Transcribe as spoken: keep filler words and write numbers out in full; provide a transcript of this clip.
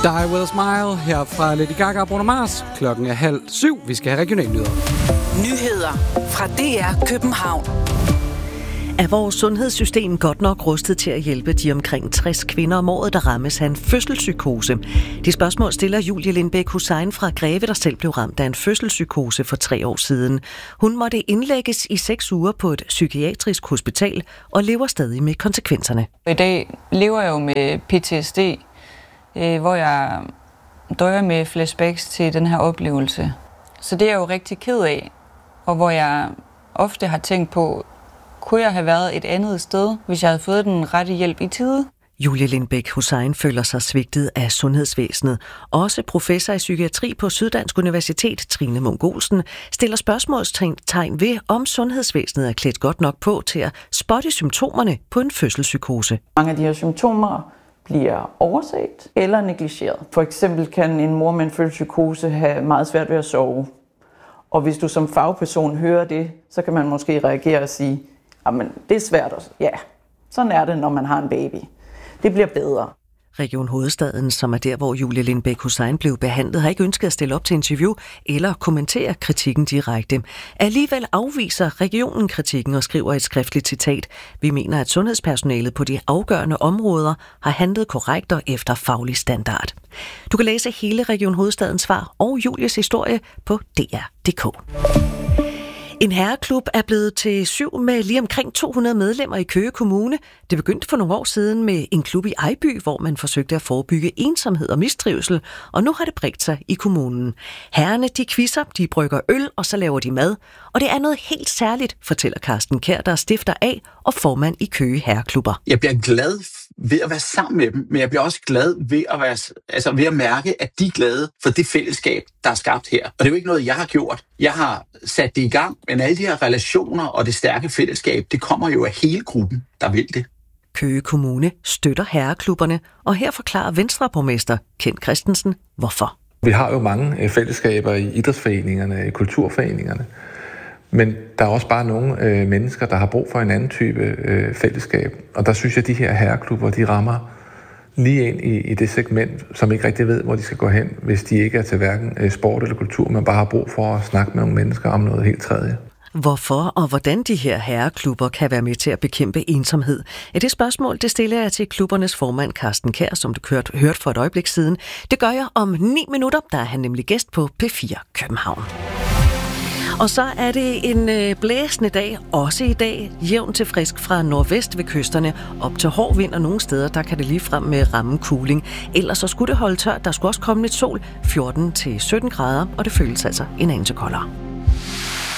Die With A Smile her fra Lady Gaga og Bruno Mars. Klokken er halv syv. Vi skal have regionalnyheder. Nyheder fra D R København. Er vores sundhedssystem godt nok rustet til at hjælpe de omkring tres kvinder om året, der rammes af en fødselspsykose? De spørgsmål stiller Julie Lindbæk Hussein fra Greve, der selv blev ramt af en fødselspsykose for tre år siden. Hun måtte indlægges i seks uger på et psykiatrisk hospital og lever stadig med konsekvenserne. I dag lever jeg jo med P T S D, hvor jeg døjer med flashbacks til den her oplevelse. Så det er jeg jo rigtig ked af, og hvor jeg ofte har tænkt på, kunne jeg have været et andet sted, hvis jeg havde fået den rette hjælp i tide? Julie Lindbæk Hussein føler sig svigtet af sundhedsvæsenet. Også professor i psykiatri på Syddansk Universitet, Trine Munk Olsen, stiller spørgsmålstegn ved, om sundhedsvæsenet er klædt godt nok på til at spotte symptomerne på en fødselspsykose. Mange af de her symptomer bliver overset eller negligeret. For eksempel kan en mor med en fødselspsykose have meget svært ved at sove. Og hvis du som fagperson hører det, så kan man måske reagere og sige, jamen det er svært også. Ja, sådan er det, når man har en baby. Det bliver bedre. Region Hovedstaden, som er der, hvor Julie Lindbæk Hussein blev behandlet, har ikke ønsket at stille op til interview eller kommentere kritikken direkte. Alligevel afviser regionen kritikken og skriver et skriftligt citat. Vi mener, at sundhedspersonalet på de afgørende områder har handlet korrekt og efter faglig standard. Du kan læse hele Region Hovedstadens svar og Julies historie på D R punktum d k. En herreklub er blevet til syv med lige omkring to hundrede medlemmer i Køge Kommune. Det begyndte for nogle år siden med en klub i Ejby, hvor man forsøgte at forebygge ensomhed og mistrivsel, og nu har det bredt sig i kommunen. Herrerne, de quizzer, de brygger øl, og så laver de mad. Og det er noget helt særligt, fortæller Carsten Kjær, der er stifter af og formand i Køge Herreklubber. Jeg bliver glad ved at være sammen med dem, men jeg bliver også glad ved at, være, altså ved at mærke, at de er glade for det fællesskab, der er skabt her. Og det er jo ikke noget, jeg har gjort. Jeg har sat det i gang, men alle de her relationer og det stærke fællesskab, det kommer jo af hele gruppen, der vil det. Køge Kommune støtter herreklubberne, og her forklarer Venstreborgmester Kent Christensen, hvorfor. Vi har jo mange fællesskaber i idrætsforeningerne, i kulturforeningerne, men der er også bare nogle øh, mennesker, der har brug for en anden type øh, fællesskab. Og der synes jeg, at de her herreklubber, de rammer lige ind i, i det segment, som ikke rigtig ved, hvor de skal gå hen, hvis de ikke er til hverken øh, sport eller kultur, men bare har brug for at snakke med nogle mennesker om noget helt tredje. Hvorfor og hvordan de her herreklubber kan være med til at bekæmpe ensomhed? Ja, det spørgsmål, det stiller jeg til klubbernes formand Carsten Kjær, som du hørte, hørte for et øjeblik siden. Det gør jeg om ni minutter, der er han nemlig gæst på P fire København. Og så er det en øh, blæsende dag, også i dag, jævn til frisk fra nordvest ved kysterne, op til hård vind, og nogle steder, der kan det lige frem med ramme kuling. Ellers så skulle det holde tørt, der skulle også komme lidt sol, fjorten til sytten grader, og det føles altså en anelse koldere.